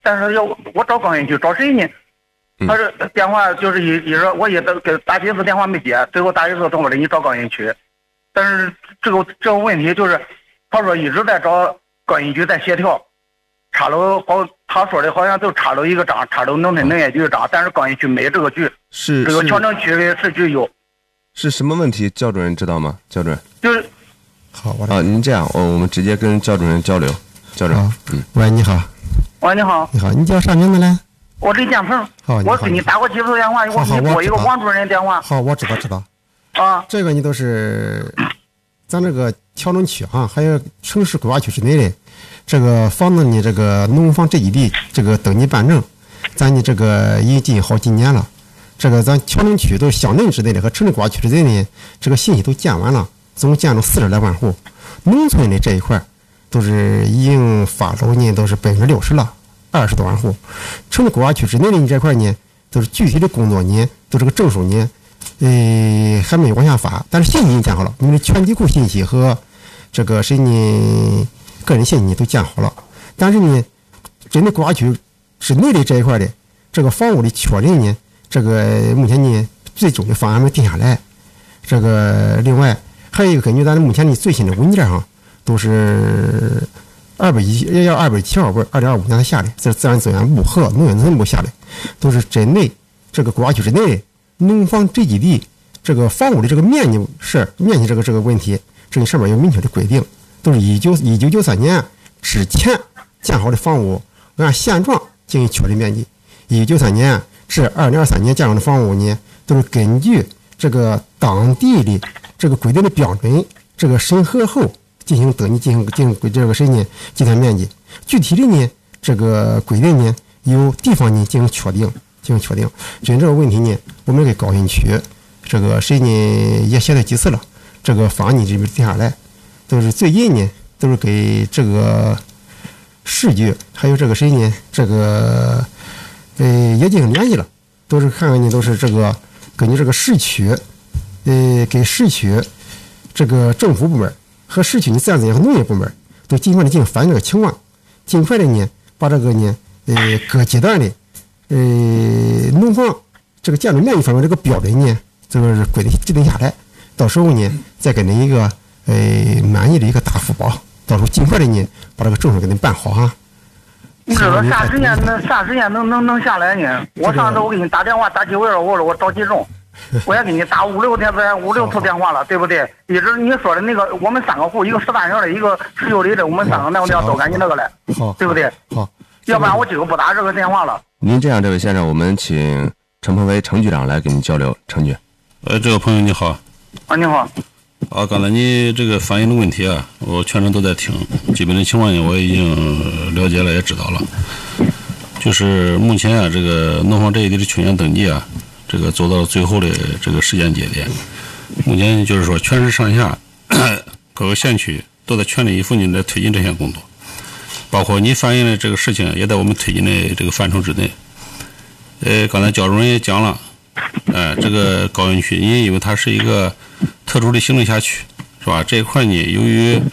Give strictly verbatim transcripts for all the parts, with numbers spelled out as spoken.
但是要我找高新区找谁呢？他说电话就是一一直我也给打几次电话没接，最后打一次通过了你找高新区，但是这个这个问题就是，他说一直在找高新区在协调，插了好他说的好像就插了一个章，插了农村农业局的章，但是高新区没这个局， 是这个桥城区的市局有。 是什么问题？教主任知道吗？教主任就是好，我啊，您这样，我我们直接跟教主任交流。教主任，嗯， 喂，你好。 喂，你好。 你好，你叫啥名字来？ 我李建鹏。 好， 我给你打过几次电话，我给你拨一个王主任电话。 好，我知道知道。 啊， 这个你都是咱这个桥城区哈，还有城市规划区之内的这个房子呢，这个农房这一地这个登记办证，咱的这个已经好几年了。这个咱桥城区都是乡镇之内的和城市规划区之内的，这个信息都建完了，总建了四十来万户。农村的这一块都是已经发楼呢，都是百分之六十了，二十多万户。城市规划区之内的这块呢，都是具体的工作呢，都这个证书呢，呃，还没有往下发，但是信息已经建好了，你们的全地库信息和这个谁呢，个人信息都建好了。但是呢，针对规划区之内的这一块的这个房屋的确认呢，这个目前呢，最终的方案还没定下来。这个另外还有一个，根据咱目前的最新的文件上，都是二百一要二百七号本，二点二五年才下来，这是自然资源部和农业农村部下来，都是针对这个规划区之内农房这基地这个房屋的这个面积是面积这个这个问题，这个上面有明确的规定，都是一九一九九三年之前建好的房屋，按现状进行确认面积。一九九三年至二零二三年建成的房屋呢，都是根据这个当地的这个规定的标准，这个审核后进行登记，进行进行这个谁呢？计算面积。具体的呢，这个规定呢，由地方呢进行确定，进行确定。针对这个问题呢，我们给高新区这个谁呢也协调几次了，这个方案呢这边定下来，都是最近呢都是给这个市局还有这个谁呢，这个呃也进行联系了，都是看看呢都是这个根据这个市区，呃给市区这个政府部门和市区的自然资源和农业部门都尽快的进行反映这个情况，尽快的呢把这个呢呃各阶段的呃农房这个建筑面积方面这个标准呢，这个是规定制定下来，到时候呢再给您一个呃满意的一个答复包，到时候尽快的呢把这个证书给您办好哈。 你知道啥时间能啥时间能能能下来呢？我上次我给你打电话打几回了，我说我着急中。我也给你打五六天五六次电话了，对不对？一直你说的那个，我们三个户，一个石大营的，一个石油里的，我们三个那我要都赶紧那个来，对不对？ 好， 要不然我今后不打这个电话了。 您这样，这位先生，我们请陈鹏威程局长来跟你交流。程局， 呃，这个朋友你好。 啊，你好。 啊，刚才你这个反映的问题啊，我全程都在听，基本的情况呢我已经了解了，也知道了。就是目前啊，这个农房这一地的确认登记啊。这个走到最后的这个时间节点，目前就是说全市上下各个县区都在全力以赴地在推进这项工作，包括你反映的这个事情也在我们推进的这个范畴之内。呃，刚才教主任也讲了，呃，这个高新区因因为它是一个特殊的行政辖区，是吧？这一块呢，由于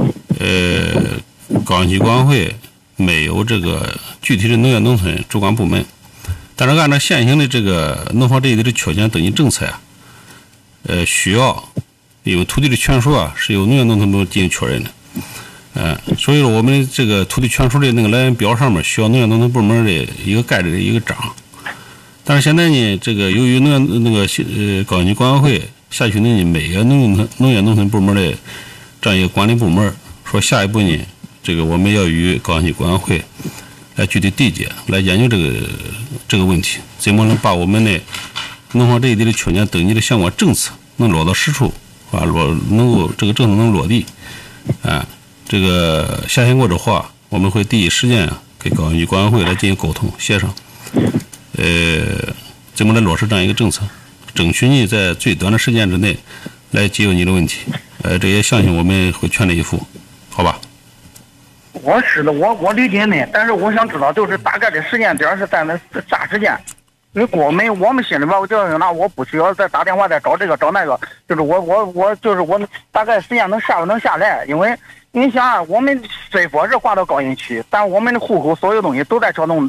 呃高新区管委会没有这个具体的农业农村主管部门。但是按照现行的这个农房这一地的确权登记政策呀、啊，呃，需要因为土地的权属啊是由农业农村部进行确认的，嗯、呃，所以说我们这个土地权属的那个来源表上面需要农业农村部门的一个盖着的一个章。但是现在呢，这个由于农业那个呃高新区管委会辖区内每个农业农业农村部门的这样一个管理部门说，下一步呢，这个我们要与高新区管委会来具体对接，来研究这个这个问题，怎么能把我们的农房这一地的确权登记的相关政策能落到实处啊，落能够这个政策能落地啊。这个下线过之后啊，我们会第一时间啊给高新区管委会来进行沟通协商，呃，怎么来落实这样一个政策，争取你在最短的时间之内来解决你的问题，呃，这也相信我们会全力以赴，好吧？ 我是的，我我理解呢，但是我想知道，就是大概的时间点是在那啥时间？因为我们我们心里边，我就是那我不需要再打电话再找这个找那个，就是我我我就是我大概时间能下不能下来？因为你想啊，我们虽说是划到高新区，但我们的户口所有东西都在桥东